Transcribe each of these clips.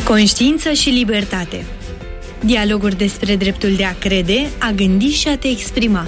Conștiință și libertate. Dialoguri despre dreptul de a crede, a gândi și a te exprima.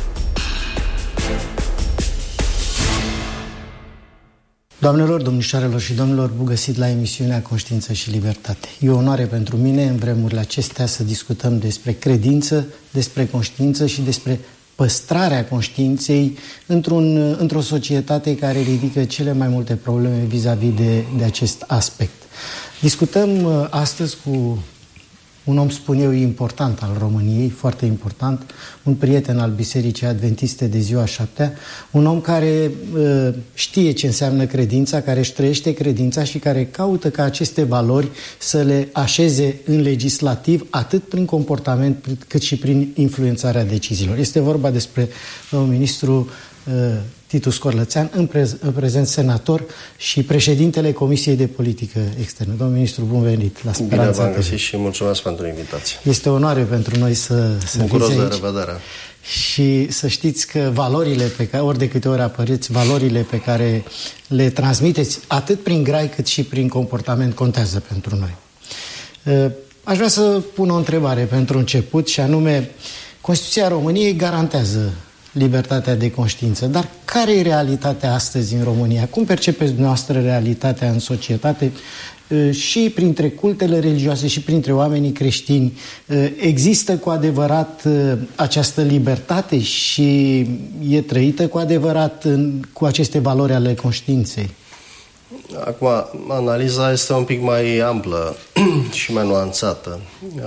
Doamnelor, domnișoarelor și domnilor, bun găsit la emisiunea Conștiință și Libertate. E o onoare pentru mine în vremurile acestea să discutăm despre credință, despre conștiință și despre păstrarea conștiinței într-o societate care ridică cele mai multe probleme vis-a-vis de acest aspect. Discutăm astăzi cu un om, spun eu, important al României, foarte important, un prieten al Bisericii Adventiste de Ziua Șaptea, un om care știe ce înseamnă credința, care își trăiește credința și care caută ca aceste valori să le așeze în legislativ, atât prin comportament cât și prin influențarea deciziilor. Este vorba despre domnul ministru Titu Scorlățean, în prezent senator și președintele Comisiei de Politică Externă. Domnul ministru, bun venit la Speranța. Bine v-am găsit și mulțumesc pentru invitație. Este o onoare pentru noi să bucuros fiți aici. De revedere. Și să știți că valorile pe care, ori de câte ori apăreți, valorile pe care le transmiteți, atât prin grai cât și prin comportament, contează pentru noi. Aș vrea să pun o întrebare pentru început, și anume, Constituția României garantează libertatea de conștiință. Dar care e realitatea astăzi în România? Cum percepeți dumneavoastră realitatea în societate și printre cultele religioase și printre oamenii creștini? Există cu adevărat această libertate și e trăită cu adevărat cu aceste valori ale conștiinței? Acum, analiza este un pic mai amplă și mai nuanțată.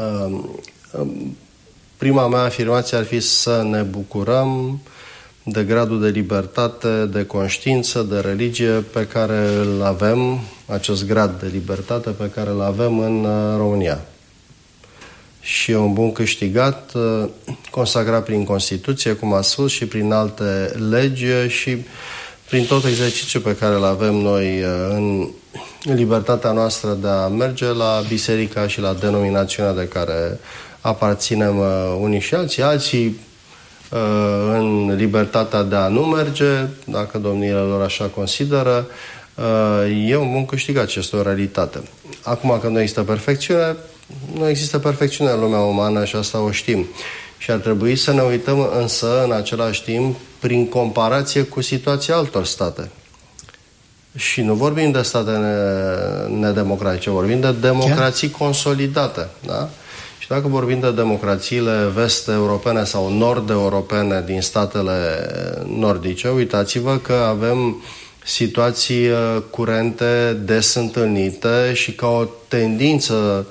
Prima mea afirmație ar fi să ne bucurăm de gradul de libertate, de conștiință, de religie pe care îl avem, acest grad de libertate pe care îl avem în România. Și e un bun câștigat, consacrat prin Constituție, cum a spus, și prin alte legi și prin tot exercițiul pe care îl avem noi în libertatea noastră de a merge la biserica și la denominațiunea de care aparținem unii și alții în libertatea de a nu merge, dacă domniile lor așa consideră, e un bun câștigat și este o realitate. Acum că nu există perfecțiune, nu există perfecțiune în lumea umană și asta o știm. Și ar trebui să ne uităm însă în același timp prin comparație cu situația altor state. Și nu vorbim de state nedemocratice, vorbim de democrații consolidate, da? Și dacă vorbim de democrațiile vest-europene sau nord-europene din statele nordice, uitați-vă că avem situații curente, des întâlnite și ca o tendință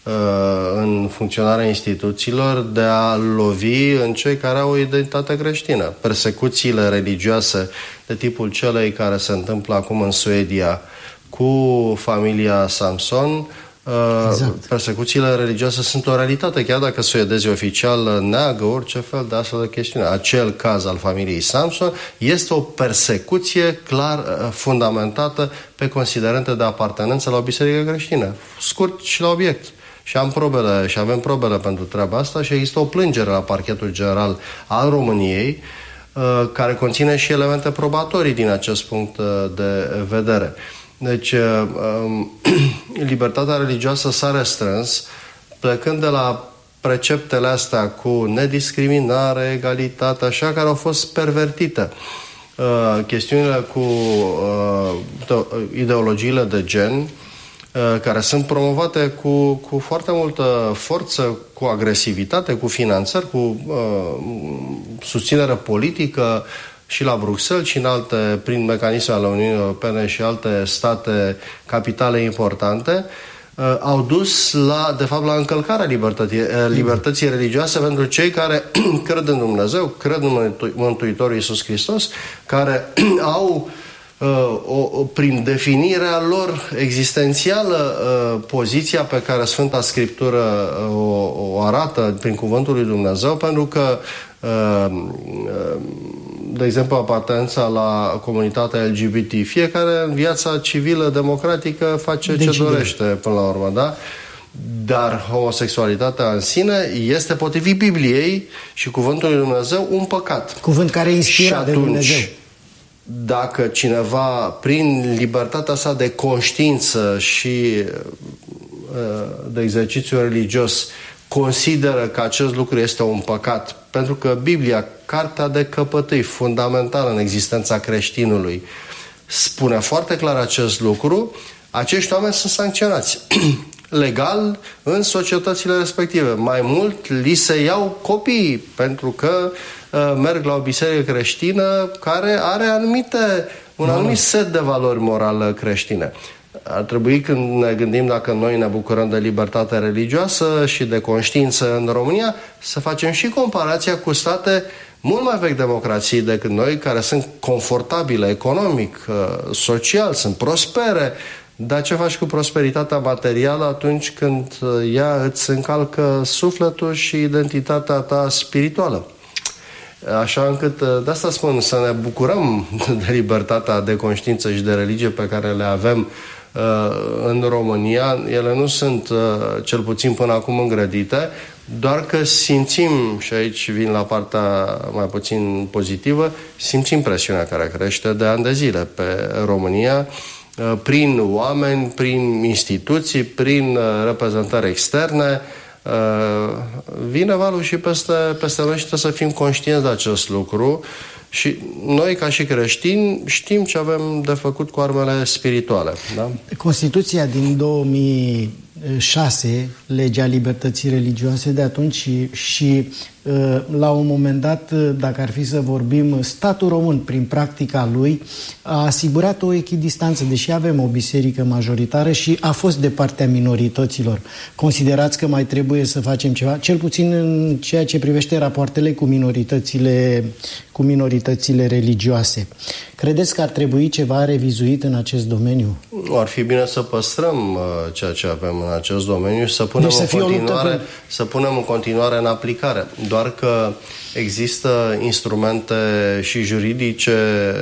în funcționarea instituțiilor de a lovi în cei care au o identitate creștină. Persecuțiile religioase de tipul celei care se întâmplă acum în Suedia cu familia Samson. Exact. Persecuțiile religioase sunt o realitate, chiar dacă suedezii oficial neagă orice fel de astfel de chestiune. Acel caz al familiei Samson este o persecuție clar fundamentată pe considerente de apartenență la o biserică creștină. Scurt și la obiect. Și avem probele pentru treaba asta și există o plângere la Parchetul General al României care conține și elemente probatorii din acest punct de vedere. Deci, libertatea religioasă s-a restrâns, plecând de la preceptele astea cu nediscriminare, egalitate, așa, care au fost pervertite. Chestiunile cu ideologiile de gen, care sunt promovate cu foarte multă forță, cu agresivitate, cu finanțări, cu susținere politică, și la Bruxelles și în alte, prin mecanisme ale Uniunii Europene și alte state capitale importante, au dus de fapt la încălcarea libertății religioase pentru cei care cred în Dumnezeu, cred în Mântuitorul Iisus Hristos, care au prin definirea lor existențială poziția pe care Sfânta Scriptură o arată prin Cuvântul lui Dumnezeu, pentru că de exemplu, apartenența la comunitatea LGBT. Fiecare în viața civilă, democratică, face ce dorește până la urmă, da? Dar homosexualitatea în sine este, potrivit Bibliei și Cuvântul lui Dumnezeu, un păcat. Cuvânt care e inspirat de Dumnezeu. Dacă cineva, prin libertatea sa de conștiință și de exercițiu religios consideră că acest lucru este un păcat, pentru că Biblia, cartea de căpătâi fundamentală în existența creștinului, spune foarte clar acest lucru, acești oameni sunt sancționați legal în societățile respective. Mai mult, li se iau copiii pentru că merg la o biserică creștină care are un anumit set de valori morale creștine. Ar trebui, când ne gândim dacă noi ne bucurăm de libertate religioasă și de conștiință în România, să facem și comparația cu state mult mai vechi democrații decât noi, care sunt confortabile economic, social, sunt prospere. Dar ce faci cu prosperitatea materială atunci când ea îți încalcă sufletul și identitatea ta spirituală? Așa încât, de asta spun, să ne bucurăm de libertatea de conștiință și de religie pe care le avem în România. Ele nu sunt, cel puțin până acum, îngrădite, doar că simțim, și aici vin la partea mai puțin pozitivă, simțim presiunea care crește de ani de zile pe România, prin oameni, prin instituții, prin reprezentări externe. Vine valul și peste noi și trebuie să fim conștienți de acest lucru și noi, ca și creștini, știm ce avem de făcut cu armele spirituale. Da? Constituția din 2006, legea libertății religioase de atunci și la un moment dat, dacă ar fi să vorbim, statul român, prin practica lui, a asigurat o echidistanță, deși avem o biserică majoritară și a fost de partea minorităților. Considerați că mai trebuie să facem ceva, cel puțin în ceea ce privește rapoartele cu minoritățile religioase. Credeți că ar trebui ceva revizuit în acest domeniu? Ar fi bine să păstrăm ceea ce avem în acest domeniu și să punem în continuare în aplicare. Doar că există instrumente și juridice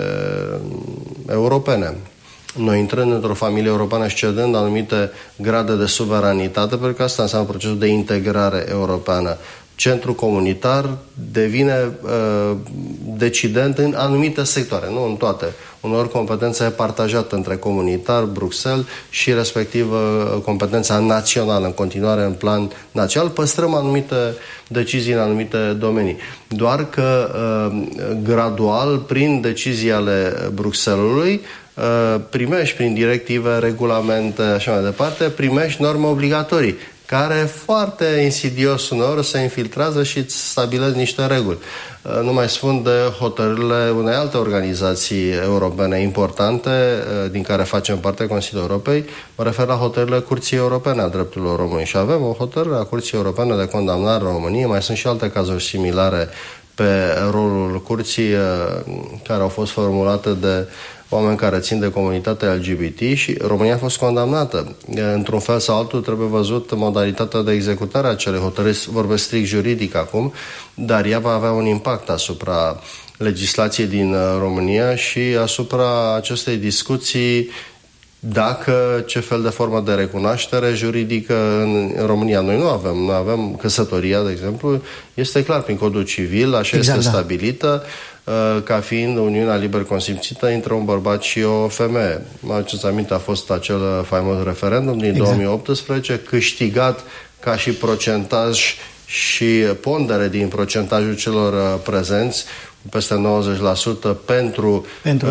europene. Noi, intrând într-o familie europeană și cedând anumite grade de suveranitate, pentru că asta înseamnă procesul de integrare europeană, centru comunitar devine decident în anumite sectoare, nu în toate. Uneori competența e partajată între comunitar, Bruxelles și respectiv competența națională, în continuare în plan național. Păstrăm anumite decizii în anumite domenii. Doar că gradual, prin decizii ale Bruxellesului, primești prin directive, regulamente, așa mai departe, primești norme obligatorii, care foarte insidios uneori se infiltrează și îți stabilesc niște reguli. Nu mai spun de hotărârile unei alte organizații europene importante, din care facem parte, Consiliul Europei. Mă refer la hotărârile Curții Europene a Drepturilor Omului. Și avem o hotărâre a Curții Europene de condamnare a României. Mai sunt și alte cazuri similare pe rolul Curții care au fost formulate de oameni care țin de comunitatea LGBT și România a fost condamnată. Într-un fel sau altul trebuie văzut modalitatea de executare a acelei hotărâri, vorbesc strict juridic acum, dar ea va avea un impact asupra legislației din România și asupra acestei discuții dacă ce fel de formă de recunoaștere juridică în România. Noi nu avem căsătoria, de exemplu, este clar prin codul civil, așa exact, este stabilită, ca fiind uniunea liber consimțită între un bărbat și o femeie. Mă aduceți aminte, a fost acel faimos referendum din 2018, câștigat ca și procentaj și pondere din procentajul celor prezenți, peste 90% pentru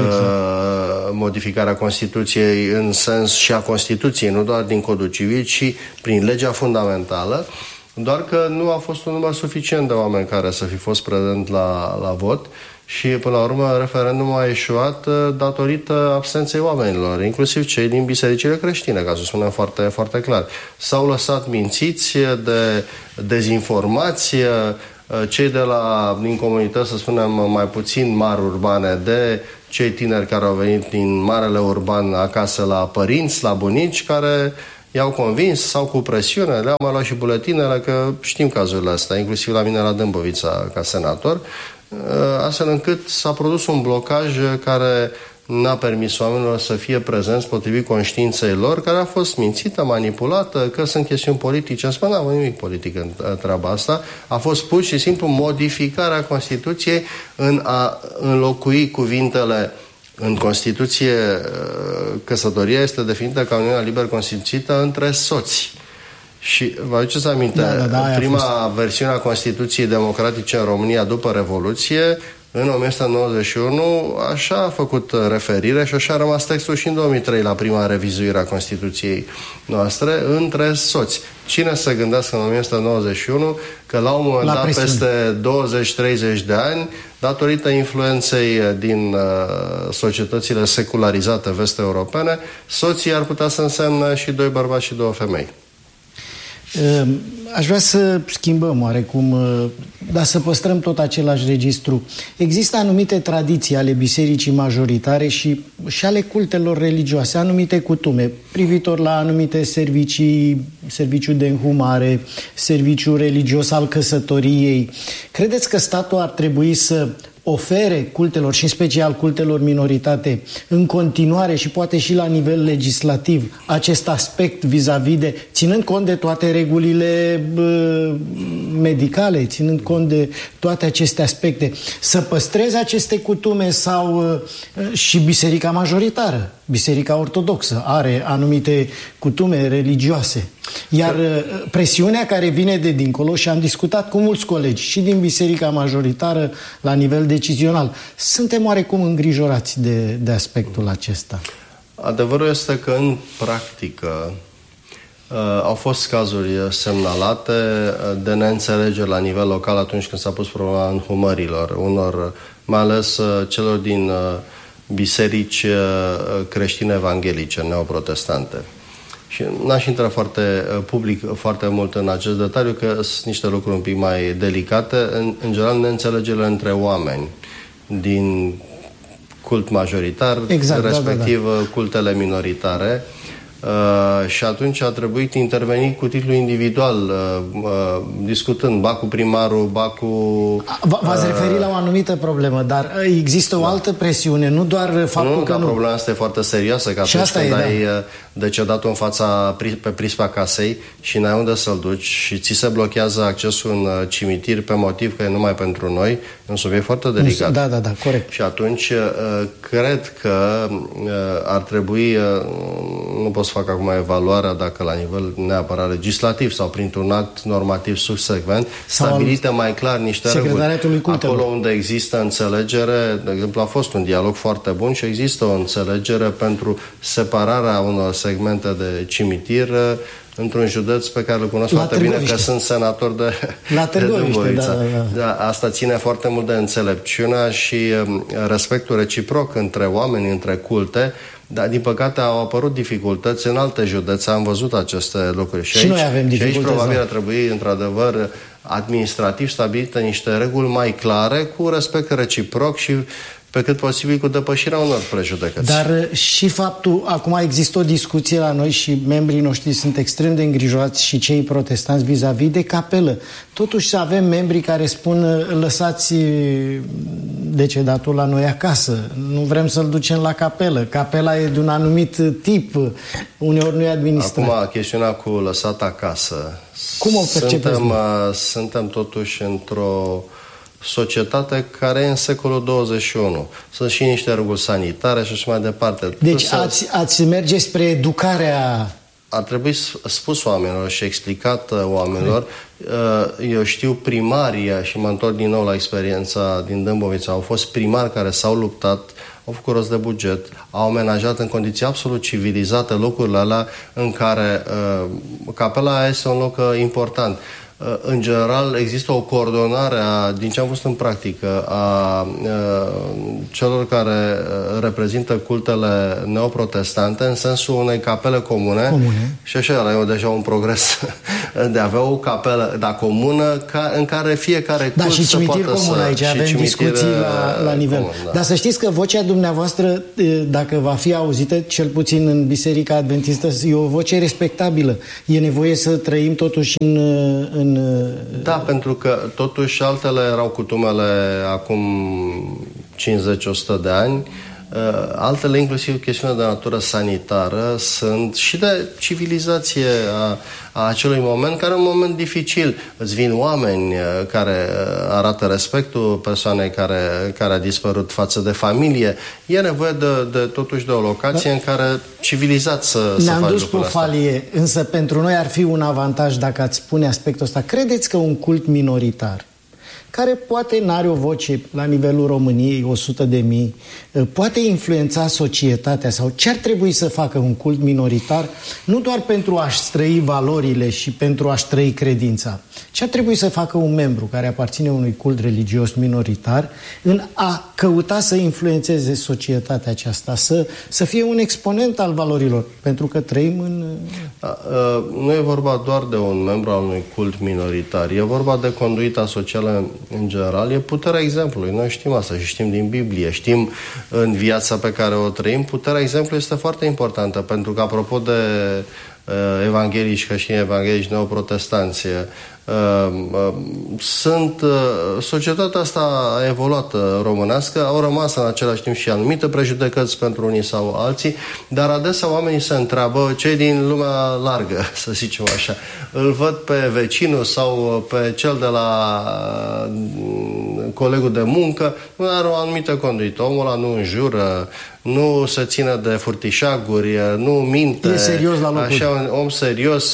modificarea Constituției în sens și a Constituției, nu doar din codul civil, ci prin legea fundamentală, doar că nu a fost un număr suficient de oameni care să fi fost prezent la vot și, până la urmă, referendumul a eșuat datorită absenței oamenilor, inclusiv cei din bisericile creștine, ca să spunem foarte, foarte clar. S-au lăsat mințiți de dezinformație, cei din comunități, să spunem, mai puțin mari urbane, de cei tineri care au venit din marele urban acasă la părinți, la bunici, care i-au convins sau cu presiune, le-au mai luat și buletinele, că știm cazurile astea, inclusiv la mine la Dâmbovița ca senator, astfel încât s-a produs un blocaj care n-a permis oamenilor să fie prezenți potrivit conștiinței lor, care a fost mințită, manipulată, că sunt chestiuni politice. Îmi spune, n-am nimic politic în treaba asta. A fost pur și simplu modificarea Constituției în a înlocui cuvintele în Constituție. Căsătoria este definită ca uniunea liber consimțită între soți. Și vă aduceți aminte, prima versiune a Constituției Democratice în România după Revoluție, în 1991, așa a făcut referire și așa a rămas textul și în 2003 la prima revizuire a Constituției noastre între soți. Cine să gândească în 1991 că la un moment dat, peste 20-30 de ani, datorită influenței din societățile secularizate vest-europene, soții ar putea să însemne și 2 bărbați și 2 femei. Aș vrea să schimbăm oarecum, dar să păstrăm tot același registru. Există anumite tradiții ale bisericii majoritare și ale cultelor religioase, anumite cutume, privitor la anumite servicii, serviciu de înhumare, serviciu religios al căsătoriei. Credeți că statul ar trebui să ofere cultelor și în special cultelor minoritate în continuare și poate și la nivel legislativ acest aspect vis-a-vis de, ținând cont de toate regulile medicale, ținând cont de toate aceste aspecte, să păstreze aceste cutume sau și biserica majoritară, biserica ortodoxă are anumite cutume religioase. Iar presiunea care vine de dincolo, și am discutat cu mulți colegi și din biserica majoritară la nivel decizional, suntem oarecum îngrijorați de aspectul acesta. Adevărul este că în practică au fost cazuri semnalate de neînțelegeri la nivel local atunci când s-a pus problema înhumărilor unor, mai ales celor din biserici creștine evanghelice, neoprotestante. Și n-aș intra foarte mult în acest detaliu, că sunt niște lucruri un pic mai delicate. În general, neînțelegerile între oameni din cult majoritar, respectiv cultele minoritare, și atunci a trebuit interveni cu titlu individual, discutând, ba cu primarul, ba cu... V-ați referit la o anumită problemă, dar există o altă presiune, nu doar faptul că... problema asta e foarte serioasă, că atunci când ai decedatul în fața, pe prispa casei și n-ai unde să-l duci și ți se blochează accesul în cimitir pe motiv că e numai pentru noi, e un subiect foarte delicat. Da, corect. Și atunci cred că ar trebui, nu pot să fac acum evaluarea dacă la nivel neapărat legislativ sau printr-un act normativ subsecvent, stabilite mai clar niște reguli. Acolo unde există înțelegere, de exemplu, a fost un dialog foarte bun și există o înțelegere pentru separarea unor segmente de cimitir într-un județ pe care îl cunosc foarte bine, că sunt senator de Dâmbovița. Da. Asta ține foarte mult de înțelepciunea și respectul reciproc între oameni, între culte, dar din păcate au apărut dificultăți în alte județe, am văzut aceste lucruri. Și aici, noi avem dificultăți. Și aici probabil ar trebui, într-adevăr, administrativ stabilite niște reguli mai clare, cu respect reciproc și pe cât posibil cu depășirea unor prejudecăți. Dar și faptul, acum există o discuție la noi și membrii noștri sunt extrem de îngrijorați și cei protestanți vis-a-vis de capelă. Totuși avem membri care spun, lăsați decedatul la noi acasă, nu vrem să-l ducem la capelă. Capela e de un anumit tip, uneori nu e administrat. Acum, chestiunea cu lăsat acasă. Cum o percepeți? Suntem totuși într-o societate care e în secolul 21. Sunt și niște reguli sanitare și așa mai departe. Deci ați merge spre educarea... Ar trebui spus oamenilor și explicat oamenilor. Eu știu primarii, și mă întorc din nou la experiența din Dâmbovița, au fost primari care s-au luptat, au făcut rost de buget, au amenajat în condiții absolut civilizate locurile alea în care capela este un loc important. În general, există o coordonare din ce am văzut în practică a celor care reprezintă cultele neoprotestante în sensul unei capele comune. Și așa e deja un progres de a avea o capelă, dar comună, în care fiecare cult și să poată comun aici, avem discuții la nivel. Comun, da. Dar să știți că vocea dumneavoastră, dacă va fi auzită, cel puțin în Biserica Adventistă, e o voce respectabilă. E nevoie să trăim totuși în Da, pentru că totuși altele erau cutumele acum 50-100 de ani. Altele, inclusiv chestiune de natură sanitară, sunt și de civilizație a acelui moment, care e un moment dificil. Îți vin oameni care arată respectul persoanei care a dispărut față de familie. E nevoie totuși de o locație în care civilizat să faci lucrul ăsta. Ne-am dus pe o falie, însă pentru noi ar fi un avantaj dacă ați spune aspectul ăsta. Credeți că un cult minoritar, care poate n-are o voce la nivelul României, 100.000, poate influența societatea, sau ce ar trebui să facă un cult minoritar, nu doar pentru a-și trăi valorile și pentru a-și trăi credința, ce ar trebui să facă un membru care aparține unui cult religios minoritar în a căuta să influențeze societatea aceasta, să fie un exponent al valorilor, pentru că trăim în... Nu e vorba doar de un membru al unui cult minoritar, e vorba de conduita socială în general, e puterea exemplului. Noi știm asta și știm din Biblie, știm în viața pe care o trăim. Puterea exemplului este foarte importantă, pentru că, apropo de evanghelici, creștini evanghelici, neoprotestanți, societatea asta a evoluat românească, au rămas în același timp și anumite prejudecăți pentru unii sau alții, dar adesea oamenii se întreabă, cei din lumea largă, să zicem așa, îl văd pe vecinul sau pe cel de la colegul de muncă, nu are o anumită conduită. Omul ăla nu înjură, nu se ține de furtișaguri, nu minte. E serios la locul. Așa, un om serios.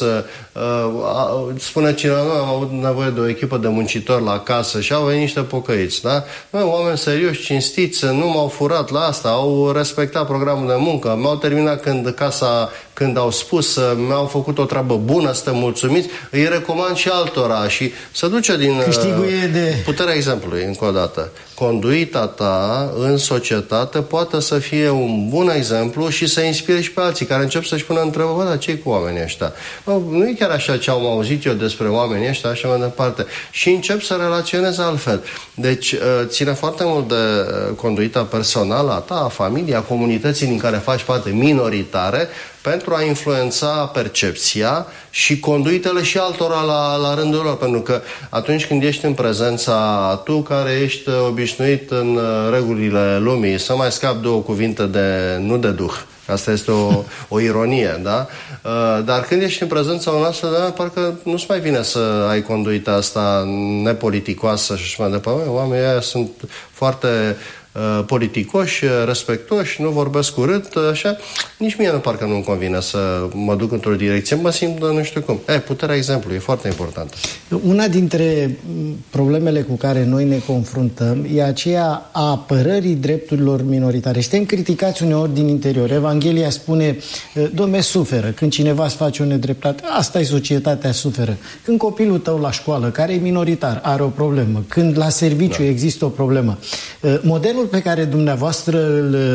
Spune cineva, nu, am avut nevoie de o echipă de muncitori la casă și au venit niște pocăiți, da? Oameni serioși, cinstiți, nu m-au furat la asta, au respectat programul de muncă, m-au terminat când au spus, mi-au făcut o treabă bună, suntem mulțumiți, îi recomand și altora și se duce din puterea exemplului, încă o dată. Conduita ta în societate poate să fie un bun exemplu și să inspire și pe alții care încep să-și pună întrebări, dar ce-i cu oamenii ăștia? Nu e chiar așa ce am auzit eu despre oamenii ăștia, așa mai departe. Și încep să relaționeze altfel. Deci ține foarte mult de conduita personală a ta, a familiei, a comunității din care faci parte, minoritare, pentru a influența percepția și conduitele și altora la rândul lor. Pentru că atunci când ești în prezența tu, care ești obișnuit în regulile lumii, să mai scapi două cuvinte nu de duh. Asta este o ironie, da? Dar când ești în prezența unui astfel de parcă nu-ți mai vine să ai conduita asta nepoliticoasă și așa mai departe. Oamenii ăia sunt foarte politicoși, respectoși, nu vorbesc urât, așa. Nici mie parcă nu-mi convine să mă duc într-o direcție, mă simt nu știu cum. Puterea exemplului e foarte importantă. Una dintre problemele cu care noi ne confruntăm e aceea a apărării drepturilor minoritare. Suntem criticați uneori din interior. Evanghelia spune, Dom'le, suferă. Când cineva îți face o nedreptate, asta e societatea, suferă. Când copilul tău la școală, care e minoritar, are o problemă. Când la serviciu există o problemă. Modelul pe care dumneavoastră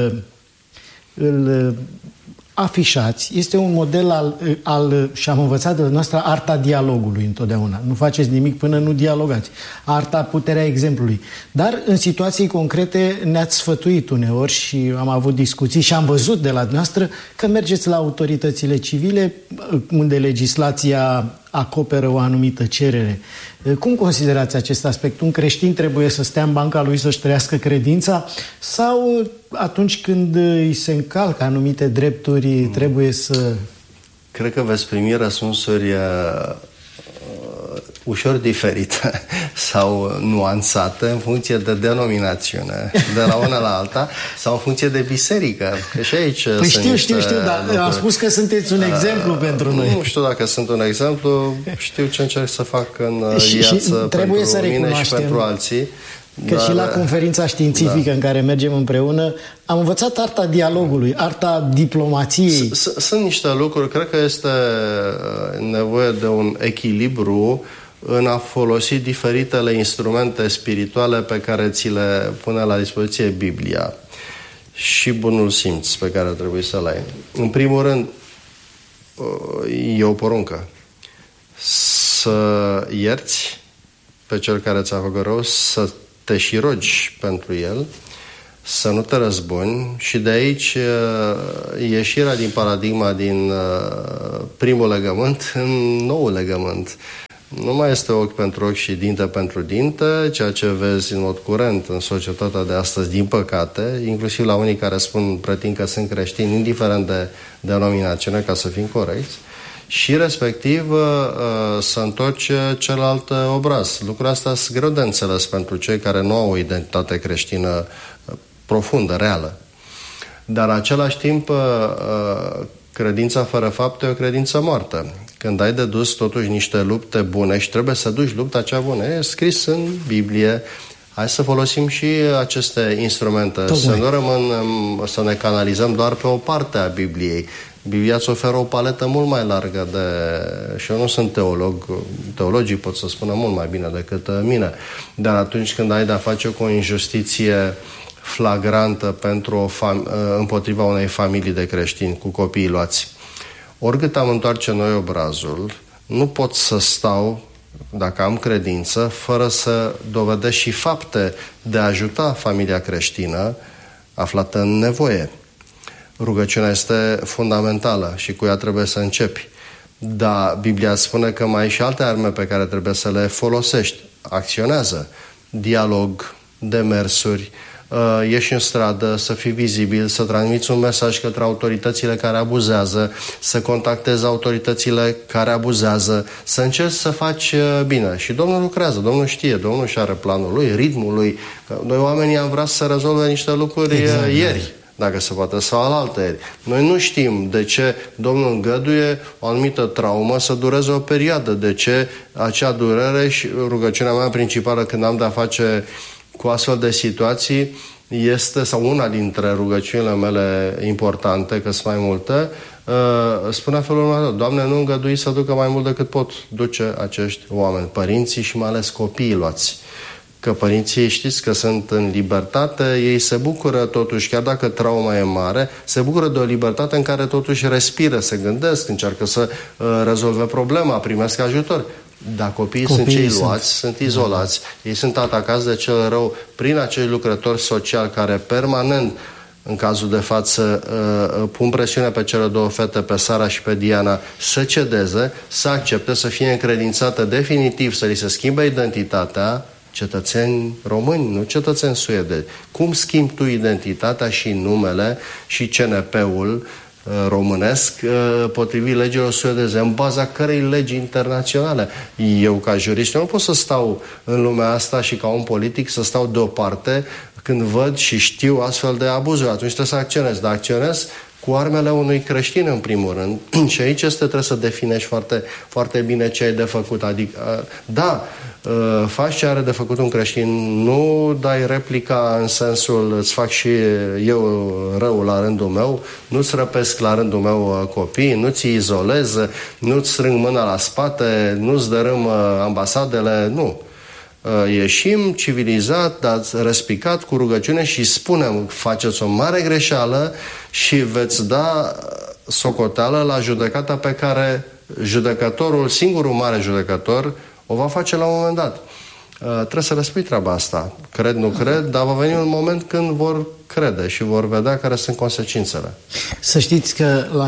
îl afișați este un model și am învățat de la noastră arta dialogului întotdeauna. Nu faceți nimic până nu dialogați. Arta, puterea exemplului. Dar în situații concrete ne-ați sfătuit uneori și am avut discuții și am văzut de la noastră că mergeți la autoritățile civile unde legislația acoperă o anumită cerere. Cum considerați acest aspect? Un creștin trebuie să stea în banca lui să-și trăiască credința sau atunci când îi se încalcă anumite drepturi trebuie să... Cred că veți primi răspunsuri ușor diferite sau nuanțate în funcție de denominațiune, de la una la alta, sau în funcție de biserică. Că și aici știu, dar am spus că sunteți un exemplu pentru noi. Nu știu dacă sunt un exemplu, știu ce încerc să fac în viață pentru mine și pentru alții. Că și la conferința științifică în care mergem împreună am învățat arta dialogului, arta diplomației. Sunt niște lucruri, cred că este nevoie de un echilibru în a folosi diferitele instrumente spirituale pe care ți le pune la dispoziție Biblia și bunul simț pe care trebuie să-l ai. În primul rând, e o poruncă. Să ierți pe cel care ți-a făcut rău, să te și rogi pentru el, să nu te răzbuni și de aici ieșirea din paradigma din primul legământ în noul legământ. Nu mai este ochi pentru ochi și dinte pentru dinte, ceea ce vezi în mod curent în societatea de astăzi, din păcate, inclusiv la unii care pretind că sunt creștini, indiferent de denominațiune, ca să fim corecți, și respectiv să întorci celălalt obraz. Lucrurile astea sunt greu de înțeles pentru cei care nu au o identitate creștină profundă, reală. Dar în același timp, credința fără fapte e o credință moartă. Când ai de dus totuși niște lupte bune și trebuie să duci lupta cea bună, e scris în Biblie, hai să folosim și aceste instrumente, să nu să ne canalizăm doar pe o parte a Bibliei. Biblia îți oferă o paletă mult mai largă și eu nu sunt teolog, teologii pot să spună mult mai bine decât mine, dar atunci când ai de-a face cu o injustiție flagrantă împotriva unei familii de creștini cu copiii luați, oricât am întoarce noi obrazul, nu pot să stau, dacă am credință, fără să dovedesc și fapte de a ajuta familia creștină aflată în nevoie. Rugăciunea este fundamentală și cu ea trebuie să începi. Dar Biblia spune că mai ai și alte arme pe care trebuie să le folosești. Acționează. Dialog, demersuri, ieși în stradă, să fii vizibil, să transmiți un mesaj către autoritățile care abuzează, să contactezi autoritățile care abuzează, să încerci să faci bine. Și Domnul lucrează, Domnul știe, Domnul și are planul lui, ritmul lui. Noi oamenii am vrea să rezolve niște lucruri ieri, dacă se poate, sau alaltăieri. Noi nu știm de ce Domnul îngăduie o anumită traumă să dureze o perioadă, de ce acea durere, și rugăciunea mea principală când am de-a face cu astfel de situații este, sau una dintre rugăciunile mele importante, că sunt mai multe, spunea felul următor: Doamne, nu îngădui să ducă mai mult decât pot duce acești oameni, părinții și mai ales copiii luați. Că părinții, știți că sunt în libertate, ei se bucură totuși, chiar dacă trauma e mare, se bucură de o libertate în care totuși respiră, se gândesc, încearcă să rezolve problema, primesc ajutor. Dar copiii sunt cei luați, sunt izolați, ei sunt atacați de cel rău prin acești lucrători sociali care permanent, în cazul de față, pun presiune pe cele două fete, pe Sara și pe Diana, să cedeze, să accepte, să fie încredințată definitiv, să li se schimbe identitatea, cetățeni români, nu cetățeni suedezi. Cum schimbi tu identitatea și numele și CNP-ul românesc potrivit legilor suedeze, în baza cărei legi internaționale? Eu, ca jurist, nu pot să stau în lumea asta și ca un politic să stau deoparte când văd și știu astfel de abuzuri. Atunci trebuie să acționez. Dar acționez cu armele unui creștin, în primul rând. Și aici trebuie să definești foarte, foarte bine ce ai de făcut. Adică, da, faci ce are de făcut un creștin, nu dai replica în sensul îți fac și eu rău la rândul meu, nu-ți răpesc la rândul meu copiii, nu-ți izolez, nu-ți strâng mâna la spate, nu-ți dărâm ambasadele, nu. Ieșim civilizat, dar răspicat, cu rugăciune și spunem: faceți o mare greșeală și veți da socoteală la judecata pe care judecătorul, singurul mare judecător, o va face la un moment dat. Trebuie să le spui treaba asta. Cred, nu cred, dar va veni un moment când vor crede și vor vedea care sunt consecințele. Să știți că la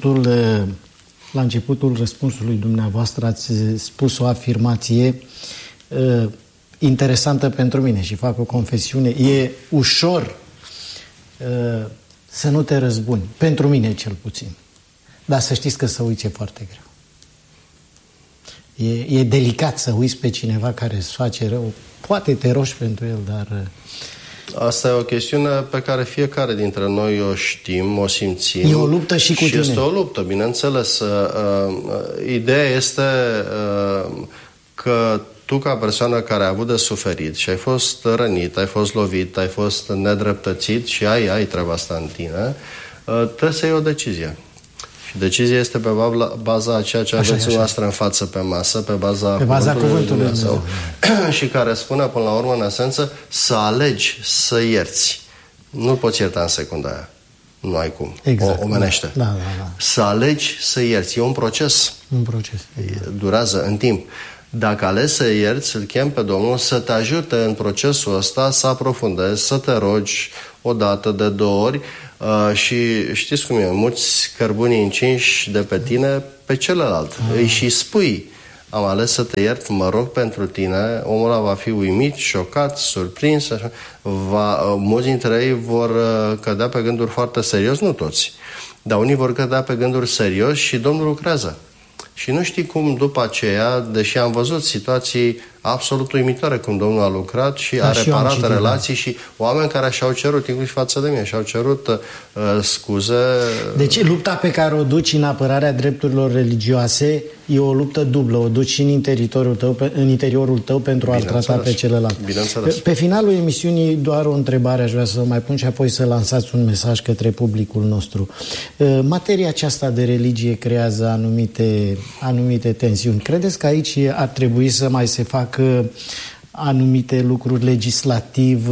începutul răspunsului dumneavoastră ați spus o afirmație interesantă pentru mine și fac o confesiune. E ușor să nu te răzbuni, pentru mine cel puțin, dar să știți că să uiți e foarte greu. E delicat să uiți pe cineva care îți face rău. Poate te rogi pentru el, dar... Asta e o chestiune pe care fiecare dintre noi o știm, o simțim. E o luptă și cu tine. Și este o luptă, bineînțeles. Ideea este că tu, ca persoană care ai avut de suferit și ai fost rănit, ai fost lovit, ai fost nedreptățit și ai treaba asta în tine, trebuie să iei o decizie. Și decizia este pe baza a ceea ce aveți noastră în față pe masă, pe baza cuvântului Dumnezeu. Și care spune, până la urmă, în esență, să alegi să ierți. Nu poți ierta în secunda aia. Nu ai cum. Exact, omenește. Da. Să alegi să ierți. E un proces. Durează în timp. Dacă alegi să ierți, îl chem pe Domnul să te ajute în procesul ăsta, să aprofundezi, să te rogi o dată, de 2 ori, și știți cum e, muți cărbunii încinși de pe tine pe celălalt. Îi și spui am ales să te iert, mă rog pentru tine, omul ăla va fi uimit, șocat, surprins, așa. Mulți dintre ei vor cădea pe gânduri foarte serios, nu toți, dar unii vor cădea pe gânduri serios și Domnul lucrează. Și nu știi cum după aceea, deși am văzut situații absolut uimitoare cum Domnul a lucrat și a reparat relații și oameni care și-au cerut, inclusiv față de mine, și-au cerut scuze. Deci lupta pe care o duci în apărarea drepturilor religioase e o luptă dublă, o duci și în interiorul tău pentru a-l trata pe celălalt. Pe finalul emisiunii doar o întrebare aș vrea să mai pun și apoi să lansați un mesaj către publicul nostru. Materia aceasta de religie creează anumite tensiuni. Credeți că aici ar trebui să mai se facă anumite lucruri legislativ,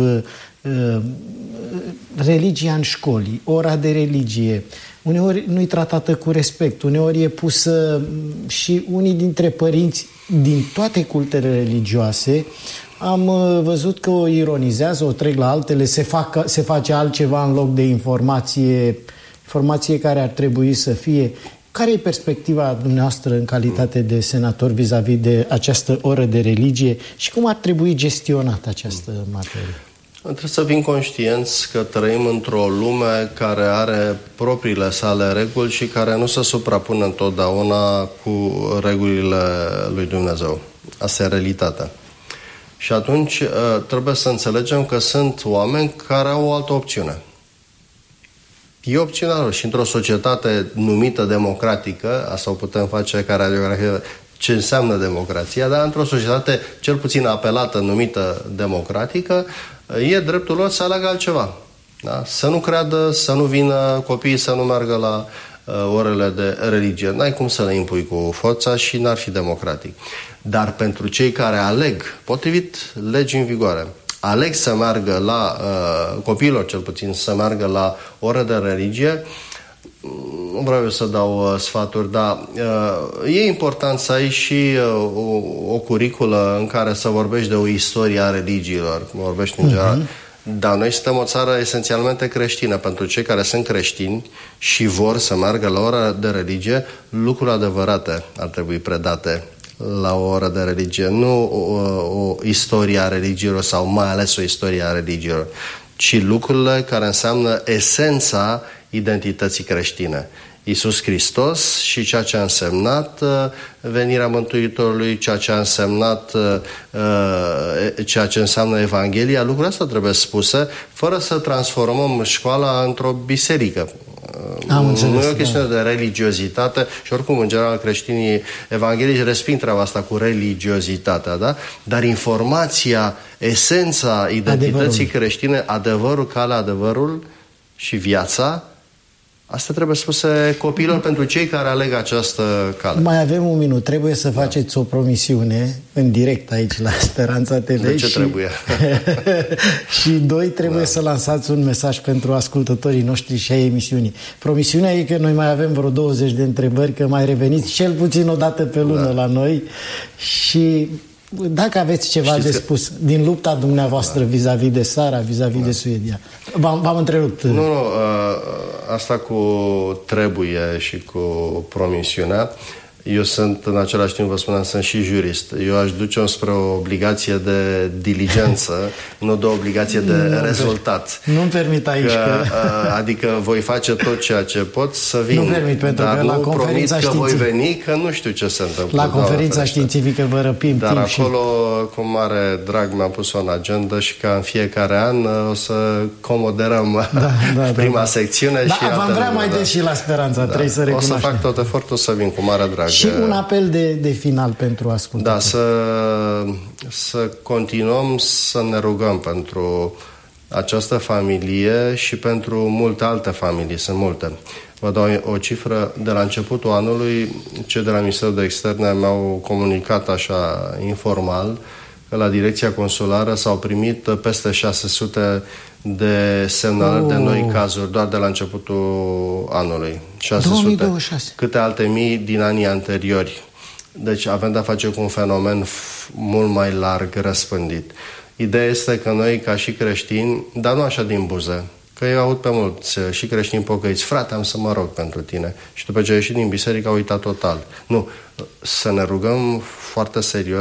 religia în școli, ora de religie, uneori nu-i tratată cu respect, uneori e pusă și unii dintre părinți din toate cultele religioase am văzut că o ironizează, o trec la altele, se face altceva în loc de informație care ar trebui să fie. Care e perspectiva dumneavoastră în calitate de senator vis-a-vis de această oră de religie și cum ar trebui gestionată această materie? Trebuie să fim conștienți că trăim într-o lume care are propriile sale reguli și care nu se suprapune întotdeauna cu regulile lui Dumnezeu. Asta e realitatea. Și atunci trebuie să înțelegem că sunt oameni care au o altă opțiune. E opțiunea lor și într-o societate numită democratică, asta o putem face ca radiografie, ce înseamnă democrația, dar într-o societate cel puțin apelată, numită democratică, e dreptul lor să aleagă altceva. Da? Să nu creadă, să nu vină copiii, să nu meargă la orele de religie. N-ai cum să le impui cu forța și n-ar fi democratic. Dar pentru cei care aleg, potrivit legii în vigoare, aleg să meargă la, copiilor cel puțin, să meargă la oră de religie, nu vreau eu să dau sfaturi, dar e important să ai și o curiculă în care să vorbești de o istorie a religiilor, vorbești în general. Dar noi suntem o țară esențialmente creștină. Pentru cei care sunt creștini și vor să meargă la ora de religie, lucruri adevărate ar trebui predate la o oră de religie, nu o istorie a religiilor sau mai ales o istorie a religiilor, ci lucrurile care înseamnă esența identității creștine. Iisus Hristos și ceea ce a însemnat venirea Mântuitorului, ceea ce înseamnă Evanghelia, lucrurile astea trebuie spuse fără să transformăm școala într-o biserică. Nu e o chestiune de religiozitate și oricum, în general, creștinii evanghelici resping treaba asta cu religiozitatea, da? Dar informația, esența identității creștine, adevărul, calea, adevărul și viața, asta trebuie spuse copiilor pentru cei care aleg această cale. Mai avem un minut. Trebuie să faceți o promisiune în direct aici la Speranța TV. De ce trebuie? Și doi, trebuie să lansați un mesaj pentru ascultătorii noștri și ai emisiunii. Promisiunea e că noi mai avem vreo 20 de întrebări, că mai reveniți cel puțin o dată pe lună la noi și dacă aveți ceva de spus din lupta dumneavoastră vis-a-vis de Sara, vis-a-vis de Suedia. V-am întrerupt. Nu, asta cu trebuie și cu promisiunea. Eu sunt, în același timp, vă spuneam, sunt și jurist. Eu aș duce-o spre o obligație de diligență, nu de o obligație de rezultat. Nu-mi permit aici adică voi face tot ceea ce pot să vin. Nu permit, pentru că la conferința științifică voi veni, că nu știu ce se întâmplă. La conferința științifică vă răpim dar timp acolo, cu mare drag, mi-am pus-o în agenda și ca în fiecare an o să comoderăm prima secțiune. Și v-am vrea mai des și la Speranța, trebuie să recunoaștem. O să fac tot efortul să vin cu mare drag. Și un apel de final pentru ascultători. Da, să continuăm să ne rugăm pentru această familie și pentru multe alte familii, sunt multe. Vă dau o cifră, de la începutul anului, cei de la Ministerul de Externe mi-au comunicat așa informal că la Direcția Consulară s-au primit peste 600 de semnalări de noi cazuri doar de la începutul anului. 600. 2026. Câte alte mii din anii anteriori. Deci avem de-a face cu un fenomen mult mai larg răspândit. Ideea este că noi, ca și creștini, dar nu așa din buze, Că eu aud pe mulți și creștini pocăiți, frate, am să mă rog pentru tine. Și după ce a ieșit din biserică a uitat total. Nu, să ne rugăm foarte serios